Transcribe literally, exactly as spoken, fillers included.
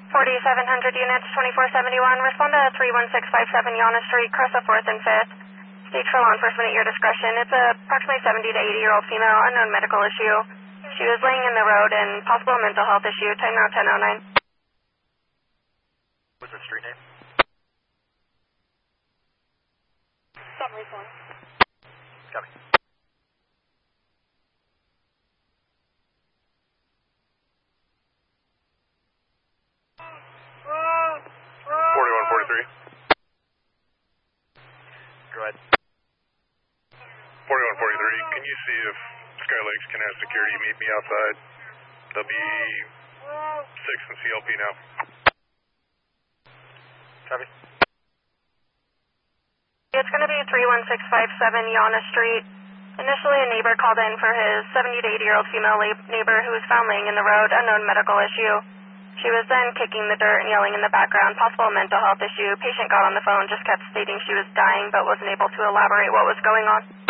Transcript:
forty-seven hundred units, twenty-four seventy-one. Respond to three one six five seven Yana Street, cross the fourth and fifth. Stage for law enforcement at your discretion. It's a approximately seventy to eighty year old female, unknown medical issue. She was laying in the road and possible mental health issue. Time now ten oh nine. What's the street name? Summary form. Copy. forty-one forty-three. Go ahead. forty-one forty-three, can you see if Sky Lakes can have security meet me outside? They'll be six and C L P now. Copy. It's going to be three one six five seven Yana Street. Initially, a neighbor called in for his seventy to eighty year old female neighbor who was found laying in the road, unknown medical issue. She was then kicking the dirt and yelling in the background, possible mental health issue. Patient got on the phone, just kept stating she was dying but wasn't able to elaborate what was going on.